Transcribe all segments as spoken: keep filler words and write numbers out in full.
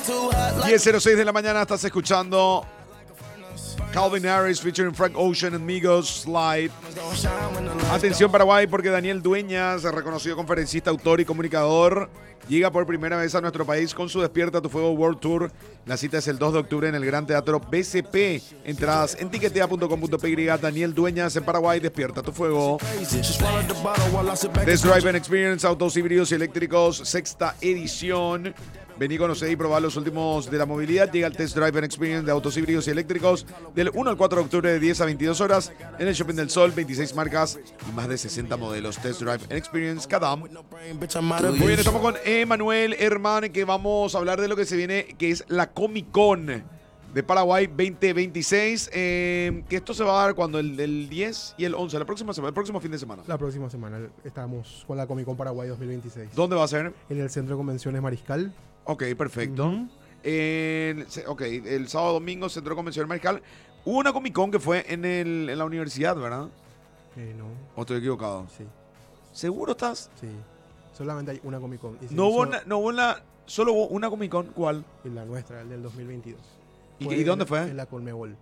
diez cero seis de la mañana estás escuchando Calvin Harris featuring Frank Ocean and Migos Slide. Atención Paraguay, porque Daniel Dueñas, reconocido conferencista, autor y comunicador, llega por primera vez a nuestro país con su Despierta tu Fuego World Tour. La cita es el dos de octubre en el Gran Teatro B C P. Entradas en tiquetea punto com punto p y. Daniel Dueñas en Paraguay, Despierta tu Fuego. Test Drive and Experience, autos híbridos y eléctricos, sexta edición. Vení, conocer y probar los últimos de la movilidad. Llega el Test Drive and Experience de autos híbridos y eléctricos del uno al cuatro de octubre de diez a veintidós horas en el Shopping del Sol. veintiséis marcas y más de sesenta modelos. Test Drive and Experience cada. Muy bien, estamos con Emanuel Herman, que vamos a hablar de lo que se viene, que es la Comic Con de Paraguay veinte veintiséis. Eh, que esto se va a dar cuando el, el diez y el once, la próxima semana, el próximo fin de semana. La próxima semana estamos con la Comic Con Paraguay dos mil veintiséis. ¿Dónde va a ser? En el Centro de Convenciones Mariscal. Ok, perfecto. Uh-huh. eh, ok, el sábado domingo, Centro de Convenciones Mariscal. Hubo una Comic Con que fue en, el, en la universidad, ¿verdad? Eh, no. ¿O estoy equivocado? Sí. ¿Seguro estás? Sí. Solamente hay una Comic Con. No hubo una, no hubo una, solo hubo una Comic Con. ¿Cuál? En la nuestra, el del dos mil veintidós. ¿Y, ¿y dónde fue? En la Conmebol.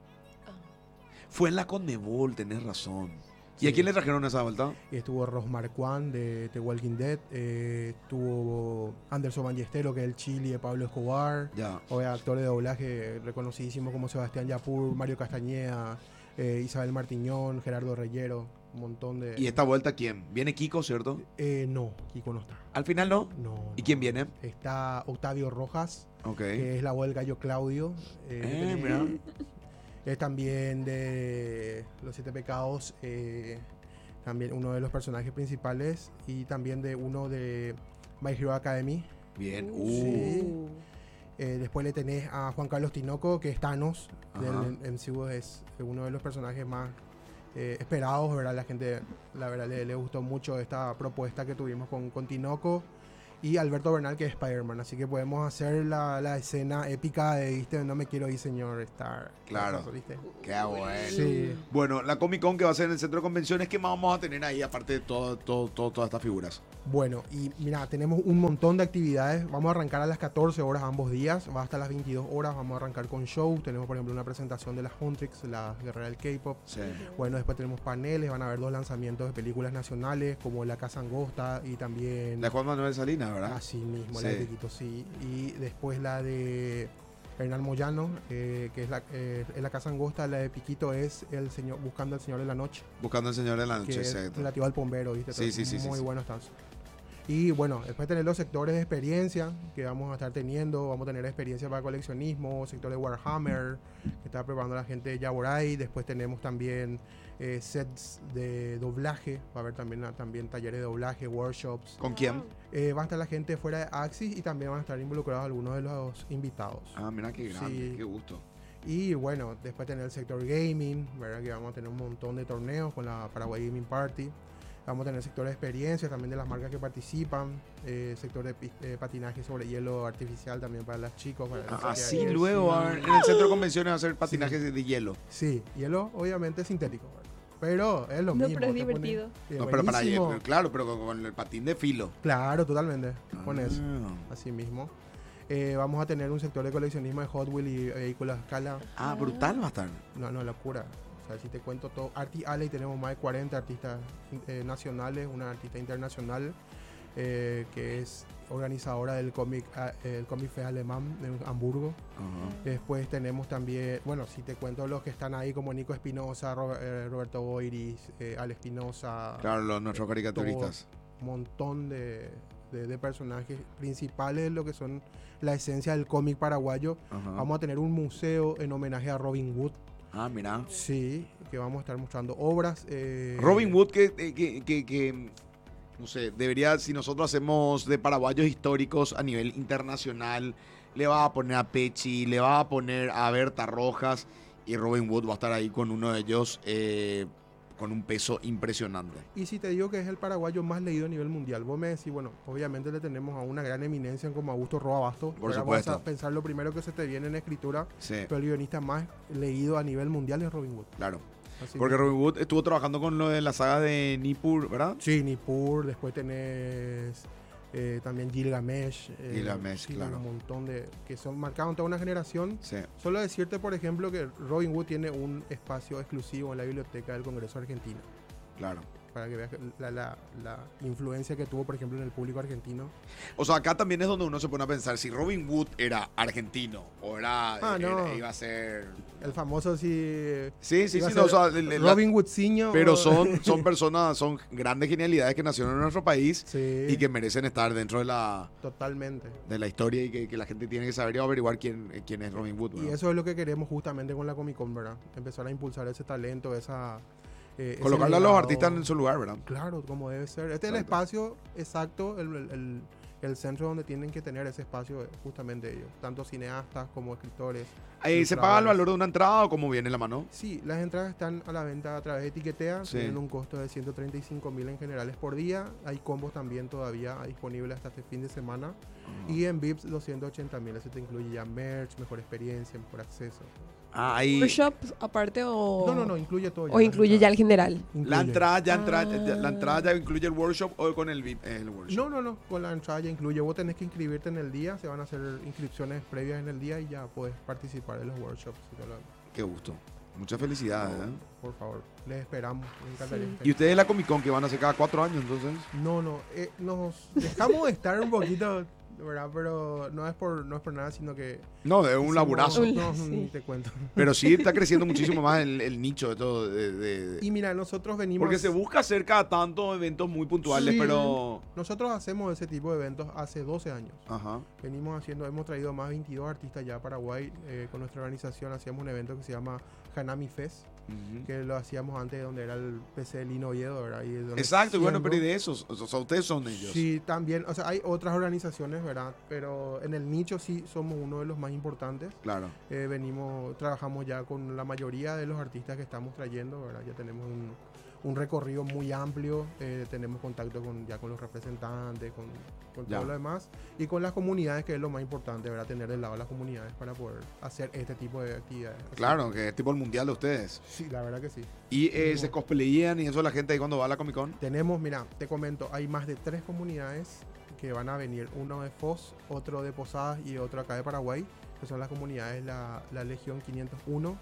Fue en la Conmebol, tenés razón. ¿Y sí. a quién le trajeron esa vuelta? Estuvo Rosmar Kwan de The Walking Dead, eh, estuvo Anderson Ballestero, que es el Chili de Pablo Escobar, ya. O actores de doblaje reconocidísimos como Sebastián Yapur, Mario Castañeda, eh, Isabel Martiñón, Gerardo Reyero, un montón de... ¿Y esta vuelta quién? ¿Viene Kiko, cierto? Eh, no, Kiko no está. ¿Al final no? No. ¿Y no. quién viene? Está Octavio Rojas, okay. que es la voz del gallo Claudio. Eh, eh, mira. Es también de Los Siete Pecados, eh, también uno de los personajes principales, y también de uno de My Hero Academy. Bien. Uh. Sí. Eh, después le tenés a Juan Carlos Tinoco, que es Thanos, ajá, del M C U, es uno de los personajes más eh, esperados, ¿verdad? La gente, la verdad, le, le gustó mucho esta propuesta que tuvimos con, con Tinoco. Y Alberto Bernal, que es Spider-Man, así que podemos hacer la, la escena épica de, ¿viste? No me quiero ir, señor Star. Claro. Eso, ¿viste? Qué bueno. Sí. Bueno, la Comic Con que va a ser en el Centro de Convenciones, ¿qué más vamos a tener ahí, aparte de todo, todo, todo, todas estas figuras? Bueno, y mira, tenemos un montón de actividades. Vamos a arrancar a las catorce horas ambos días, va hasta las veintidós horas. Vamos a arrancar con shows. Tenemos, por ejemplo, una presentación de las Huntrix, la guerrera del K-pop. Sí. Bueno, después tenemos paneles, van a haber dos lanzamientos de películas nacionales, como La Casa Angosta y también... La de Juan Manuel Salinas, ¿verdad? Así mismo, sí. La de Piquito, sí. Y después la de Hernán Moyano, eh, que es la, eh, es la Casa Angosta. La de Piquito es el señor Buscando al Señor de la Noche. Buscando al Señor de la Noche, que es relativo al bombero, ¿viste? Sí, sí, sí. Muy sí, bueno sí. están. Y bueno, después tener los sectores de experiencia que vamos a estar teniendo. Vamos a tener experiencia para coleccionismo, sector de Warhammer, que está preparando la gente de Yaboray. Después tenemos también eh, sets de doblaje. Va a haber también, también talleres de doblaje, workshops. ¿Con quién? Eh, va a estar la gente fuera de Axis y también van a estar involucrados algunos de los invitados. Ah, mira qué grande, sí. Qué gusto. Y bueno, después tener el sector gaming, ¿verdad? Que vamos a tener un montón de torneos con la Paraguay Gaming Party. Vamos a tener sector de experiencia también de las marcas que participan, eh, sector de eh, patinaje sobre hielo artificial también para los chicos. Para ah, así luego sí. A ver, en el centro de convenciones va a hacer patinaje sí. de hielo. Sí, hielo obviamente sintético, ¿verdad? Pero es lo no, mismo. Pero es divertido. Pone, no, pero para hielo, claro, pero con, con el patín de filo. Claro, totalmente, ah. con eso, así mismo. Eh, vamos a tener un sector de coleccionismo de Hot Wheels y vehículos a escala. Ah, brutal va a estar. No, no, locura. O sea, si te cuento todo, Arti Alley tenemos más de cuarenta artistas eh, nacionales, una artista internacional eh, que es organizadora del cómic eh, el Comic Fest alemán de Hamburgo. Uh-huh. Después tenemos también, bueno, si te cuento los que están ahí como Nico Espinosa, Robert, eh, Roberto Boiris, eh, Ale Espinosa. Claro, los nuestros caricaturistas. Un montón de, de, de personajes principales, lo que son la esencia del cómic paraguayo. Uh-huh. Vamos a tener un museo en homenaje a Robin Hood. Ah, mira. Sí, que vamos a estar mostrando obras. Eh... Robin Hood, que, que, que, que, no sé, debería, si nosotros hacemos de paraguayos históricos a nivel internacional, le va a poner a Pechi, le va a poner a Berta Rojas, y Robin Hood va a estar ahí con uno de ellos, eh, con un peso impresionante. Y si te digo que es el paraguayo más leído a nivel mundial, vos me decís, bueno, obviamente le tenemos a una gran eminencia como Augusto Roa Bastos. Por supuesto. Vamos a pensar lo primero que se te viene en escritura, sí. Pero el guionista más leído a nivel mundial es Robin Hood. Claro. Así porque que, Robin Hood estuvo trabajando con lo de la saga de Nippur, ¿verdad? Sí, Nippur, después tenés eh, también Gilgamesh, eh, Gilgamesh, sí, claro. un montón de que son marcados toda una generación. Sí. Solo decirte, por ejemplo, que Robin Wood tiene un espacio exclusivo en la biblioteca del Congreso Argentino, Claro. para que veas la, la, la influencia que tuvo, por ejemplo, en el público argentino. O sea, acá también es donde uno se pone a pensar si Robin Wood era argentino o era, Ah, era- no. iba a ser. El famoso, sí. Sí, sí, iba sí, a no, o ser sea, el- el- la- Robin Woodciño. pero o- son, son personas, son grandes genialidades que nacieron en nuestro país Sí, y que merecen estar dentro de la, totalmente. de la historia y que, que la gente tiene que saber y averiguar quién, quién es Robin Wood. Y ¿verdad? eso es lo que queremos justamente con la Comic Con, ¿verdad? Empezar a impulsar ese talento, esa... eh, ese Colocarle a los legado. artistas en su lugar, ¿verdad? Claro, como debe ser. Este es el Exacto. espacio exacto, el, el- el- el centro donde tienen que tener ese espacio, eh, justamente ellos. Tanto cineastas como escritores. Ahí ¿se paga el ilustradores. valor de una entrada o cómo viene la mano? Sí, las entradas están a la venta a través de Etiquetea, Sí. tienen un costo de ciento treinta y cinco mil en generales por día. Hay combos también todavía disponibles hasta este fin de semana. Y en V I Ps doscientos ochenta mil, eso te incluye ya merch, mejor experiencia, mejor acceso. Ah, ahí. ¿Workshop aparte o...? No, no, no, incluye todo. ¿O las incluye ya el entradas. general? La Incluye. entrada ya, entra- ya- la Ah. entrada ya incluye el workshop o con el V I P, el workshop. No, no, no, con la entrada ya incluye. Vos tenés que inscribirte en el día, se van a hacer inscripciones previas en el día y ya puedes participar de los workshops. si te lo- Qué gusto. Muchas felicidades. ¿eh? Por favor, les esperamos. Me encantaría. Sí. que estén. Y ustedes de la Comic Con que van a hacer cada cuatro años, entonces. No, no, eh, nos dejamos de estar un poquito, ¿verdad? Pero no es por, no es por nada, sino que... No, es un hicimos- laburazo. Un- No, sí. ni te cuento. Pero sí está creciendo muchísimo más el, el nicho de todo. de- de- de- Y mira, nosotros venimos... Porque se busca hacer cada tanto eventos muy puntuales, Sí. pero. Nosotros hacemos ese tipo de eventos hace doce años. Ajá. Venimos haciendo, hemos traído más de veintidós artistas ya a Paraguay. Eh, con nuestra organización hacíamos un evento que se llama Hanami Fest, Ujú. que lo hacíamos antes donde era el P C de Lino Oviedo, ¿verdad? Y donde Exacto, y bueno, siendo- pero ¿y de esos? O sea, ustedes son ellos. Sí, también, o sea, hay otras organizaciones, ¿verdad? Pero en el nicho sí somos uno de los más importantes. Claro. Eh, venimos, trabajamos ya con la mayoría de los artistas que estamos trayendo, ¿verdad? Ya tenemos un, un recorrido muy amplio, eh, tenemos contacto con, ya con los representantes, con, con Ya. todo lo demás, y con las comunidades, que es lo más importante, ¿verdad? Tener del lado a las comunidades para poder hacer este tipo de actividades. Así Claro, que es tipo el mundial de ustedes. que- Sí, la verdad que sí. Y eh, Tenemos- se cosplayan y eso la gente ahí cuando va a la Comic Con. Tenemos, mira, te comento, hay más de tres comunidades que van a venir, uno de Foz, otro de Posadas y otro acá de Paraguay, que son las comunidades, la, la Legión quinientos uno,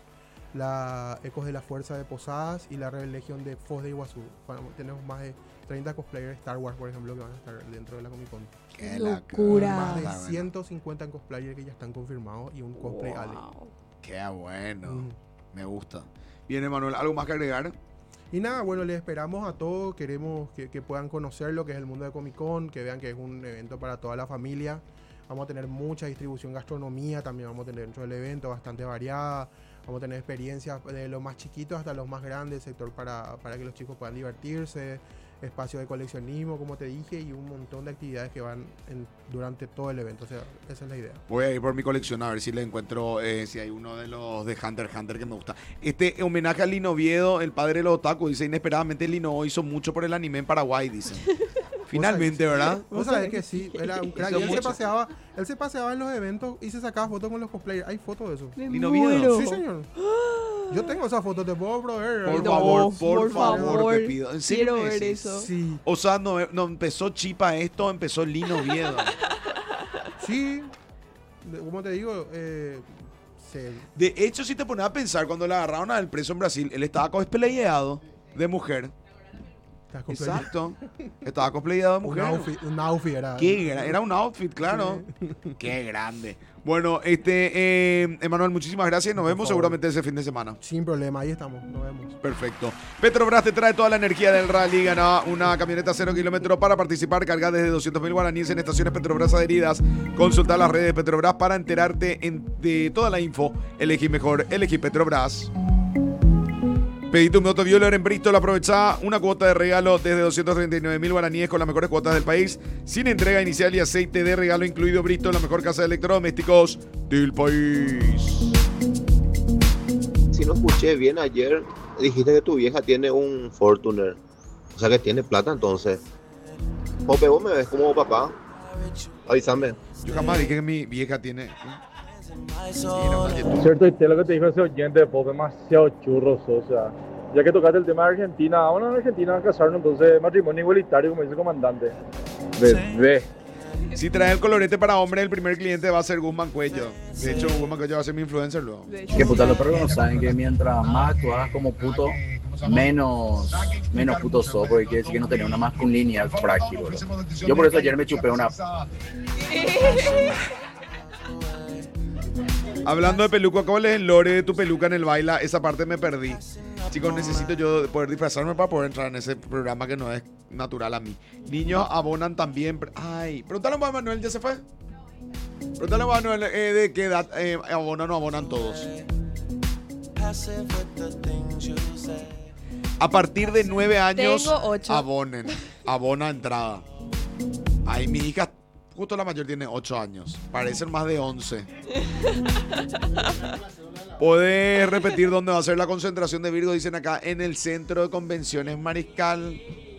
la Ecos de la Fuerza de Posadas y la Rebel Legión de Foz de Iguazú. Bueno, tenemos más de treinta cosplayers Star Wars, por ejemplo, que van a estar dentro de la Comic Con. Qué locura. Más de locura. Bueno, ciento cincuenta cosplayers que ya están confirmados y un cosplay Ale. Wow. Qué bueno. Mm. Me gusta. Bien, Emanuel, ¿algo más que agregar? Y nada, bueno, les esperamos a todos, queremos que, que puedan conocer lo que es el mundo de Comic Con, que vean que es un evento para toda la familia. Vamos a tener mucha distribución gastronomía, también vamos a tener dentro del evento bastante variada. Vamos a tener experiencias de los más chiquitos hasta los más grandes, sector para, para que los chicos puedan divertirse, espacio de coleccionismo, como te dije, y un montón de actividades que van en- durante todo el evento. O sea, esa es la idea. Voy a ir por mi colección a ver si le encuentro, eh, si hay uno de los de Hunter x Hunter que me gusta. Este homenaje a Lino Oviedo, el padre de los otaku, dice, inesperadamente Lino hizo mucho por el anime en Paraguay, dice. Finalmente, ¿verdad? Vos sabés que sí, era un crack. Hizo Y él se mucho. paseaba, él se paseaba en los eventos y se sacaba fotos con los cosplayers. Hay fotos de eso. Me Lino Oviedo. muero. Sí, señor. Yo tengo esa foto, te puedo proveer. Por No, favor, por, por favor, favor. te pido. ¿En serio Quiero me ver decís? eso. Sí, O sea, no, no empezó Chipa esto, empezó Lino Oviedo. sí. De- Como te digo, eh, se- De hecho, si te pones a pensar, cuando le agarraron al preso en Brasil, él estaba cosplayado de mujer. estás con- Exacto. Estaba cosplayado de Un mujer. outfit, un outfit era. Qué gra- era un outfit, claro. Qué grande. Bueno, este, eh, Emanuel, muchísimas gracias. Nos Por vemos favor. seguramente ese fin de semana. Sin problema, ahí estamos. Nos vemos. Perfecto. Petrobras te trae toda la energía del rally. Gana una camioneta cero kilómetros para participar. Carga desde doscientos mil guaraníes en estaciones Petrobras adheridas. Consulta las redes de Petrobras para enterarte en- de toda la info. Elegí mejor, elegí Petrobras. Pedí tu Moto Violer en Bristol, aprovechá una cuota de regalo desde doscientos treinta y nueve mil guaraníes con las mejores cuotas del país, sin entrega inicial y aceite de regalo incluido. Bristol, la mejor casa de electrodomésticos del país. Si no escuché bien ayer, dijiste que tu vieja tiene un Fortuner. O sea que tiene plata entonces. Pope, vos me ves como papá. Avísame. Yo jamás dije que mi vieja tiene... Cierto, y te lo que te dijo ese oyente, pues demasiado churros, o sea, ya que tocaste el tema de Argentina, bueno, en Argentina a casarnos, entonces matrimonio igualitario, como dice el comandante. Bebé. Si traes el colorete para hombre, el primer cliente va a ser Guzmán Cuello. De hecho, Guzmán Cuello va a ser mi influencer luego. De hecho, Que puta, sí. los perros no saben que mientras más actúas como puto, menos, menos puto sos, porque quiere decir que no tenés una masculinidad frágil, boludo. Yo por eso ayer me chupé una... Hablando de peluca, ¿cuál es el lore de tu peluca en el baila? Esa parte me perdí. Chicos, necesito yo poder disfrazarme para poder entrar en ese programa que no es natural a mí. Niños abonan también. Ay, pregúntale a Manuel, ¿ya se fue? Pregúntale a Manuel eh, de qué edad eh, abonan o abonan todos. A partir de nueve años, Tengo ocho. abonen. Abona entrada. Ay, mi hija, justo la mayor, tiene ocho años. Parecen más de once. ¿Puedes repetir dónde va a ser la concentración de Virgo? Dicen acá, en el Centro de Convenciones Mariscal.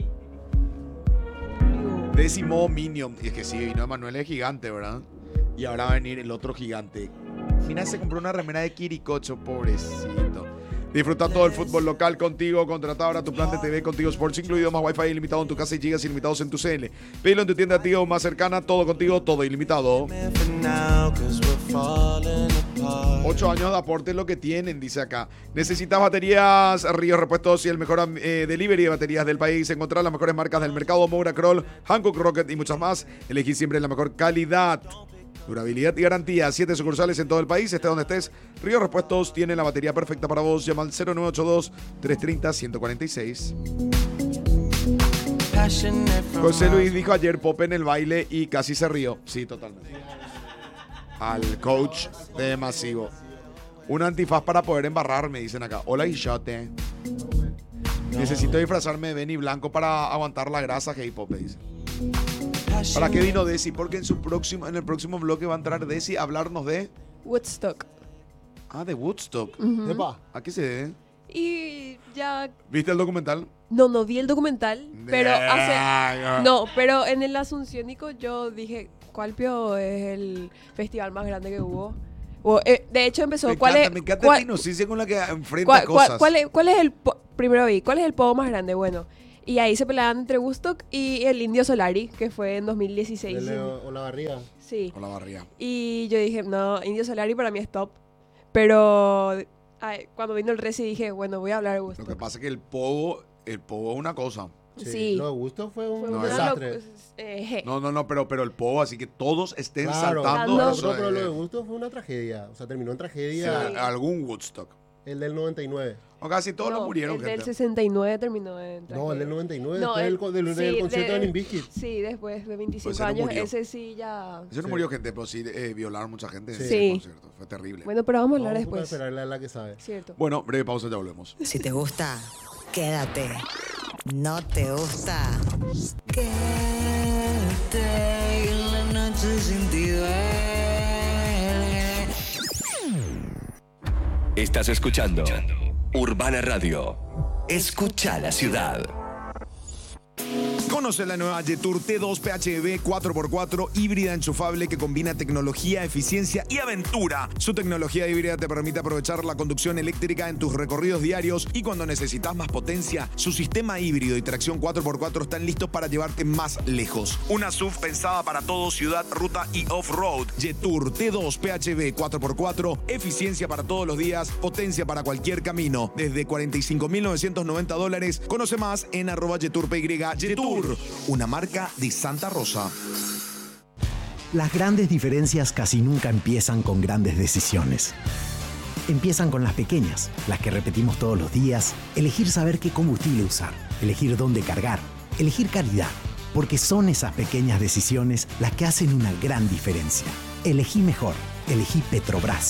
Décimo Minion. Y es que sí, vino Manuel es gigante, ¿verdad? Y ahora va a venir el otro gigante. Mira, se compró una remera de Quiricocho, pobrecito. Disfruta todo el fútbol local contigo. Contrata ahora tu plan de T V Contigo Sports, incluido más Wi-Fi ilimitado en tu casa y gigas ilimitados en tu C L. Pedilo en tu tienda Tigo más cercana. Todo contigo, todo ilimitado. Ocho años de aporte es lo que tienen, dice acá. Necesitas baterías Ríos Repuestos y el mejor eh, delivery de baterías del país. Encontrar las mejores marcas del mercado, Moura, Kroll, Hankook, Rocket y muchas más. Elegí siempre la mejor calidad, durabilidad y garantía. Siete sucursales en todo el país. Esté donde estés, Ríos Repuestos tiene la batería perfecta para vos. Llama al cero nueve ocho dos, tres tres cero, uno cuatro seis. José Luis dijo ayer Pope en el baile y casi se rió. Sí, totalmente. Al coach de Masivo. Un antifaz para poder embarrarme, dicen acá. Hola, Guillote. Necesito disfrazarme de Benny Blanco para aguantar la grasa, hey Pope, dice. ¿Para qué vino Desi? Porque en su próximo, en el próximo bloque va a entrar Desi a hablarnos de... Woodstock. Ah, de Woodstock. Ujú. Epa. ¿A qué se debe? Y ya... ¿Viste el documental? No, no vi el documental, pero hace... Nah, No, pero en el Asunciónico yo dije, ¿cuál pio es el festival más grande que hubo? O, eh, de hecho empezó, Me ¿cuál encanta, es? me encanta cuál- la inocencia con la que enfrenta ¿Cuál, cosas. cuál- cuál es, cuál es el po- primero vi, ¿cuál es el pogo más grande? Bueno, y ahí se peleaban entre Woodstock y el Indio Solari, que fue en dos mil dieciséis. El Leo- o la barriga. Sí. O la barriga. Y yo dije, no, Indio Solari para mí es top. Pero ay, cuando vino el Resi dije, bueno, voy a hablar de Lo que Woodstock. pasa es que el pogo, el pogo es una cosa. Sí. Lo de Gusto fue un Fue No, una desastre. locu- eh, je. No, no, no, pero, pero el pogo, así que todos estén Claro, saltando. Saltando. eso no, pero es- lo de Gusto fue una tragedia. O sea, terminó en sí, tragedia algún Woodstock. el del noventa y nueve. O casi todos No, lo murieron, el del gente. sesenta y nueve terminó en No, tragedia. el del noventa y nueve, No, después el- del, co- del, sí, del concierto de- de Limp Bizkit. Sí, después de veinticinco Pues ese no años, murió. ese sí ya... Eso no Sí. murió gente, pero sí eh, violaron mucha gente en Sí. ese Sí. concierto. Fue terrible. Bueno, pero vamos a hablar Vamos a después. esperarle a la que sabe. Cierto. Bueno, breve pausa, ya volvemos. Si te gusta, quédate. No te gusta, quédate en la noche sin ti duele. Estás escuchando Urbana Radio. Escucha la ciudad. Conoce la nueva Jetour T dos P H E V cuatro por cuatro híbrida enchufable que combina tecnología, eficiencia y aventura. Su tecnología híbrida te permite aprovechar la conducción eléctrica en tus recorridos diarios y cuando necesitas más potencia, su sistema híbrido y tracción cuatro por cuatro están listos para llevarte más lejos. Una S U V pensada para todo, ciudad, ruta y off-road. Jetour T dos P H E V cuatro por cuatro, eficiencia para todos los días, potencia para cualquier camino. Desde cuarenta y cinco mil novecientos noventa dólares. Conoce más en arroba JetourPY. Jetour, una marca de Santa Rosa. Las grandes diferencias casi nunca empiezan con grandes decisiones. Empiezan con las pequeñas, las que repetimos todos los días, elegir saber qué combustible usar, elegir dónde cargar, elegir calidad, porque son esas pequeñas decisiones las que hacen una gran diferencia. Elegí mejor, elegí Petrobras.